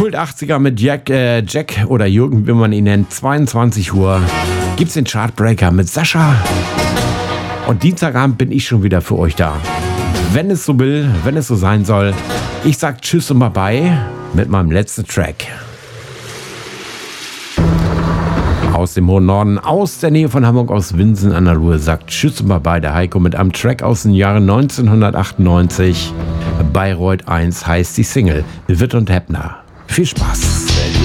Kult 80er mit Jack oder Jürgen, wie man ihn nennt. 22 Uhr gibt's den Chartbreaker mit Sascha. Und Dienstagabend bin ich schon wieder für euch da. Wenn es so will, wenn es so sein soll. Ich sag Tschüss und Bye-bye mit meinem letzten Track. Aus dem hohen Norden, aus der Nähe von Hamburg, aus Winsen an der Ruhr, sagt Tschüss und Bye-bye der Heiko mit einem Track aus dem Jahre 1998. Bayreuth 1 heißt die Single. Witt und Heppner. Viel Spaß.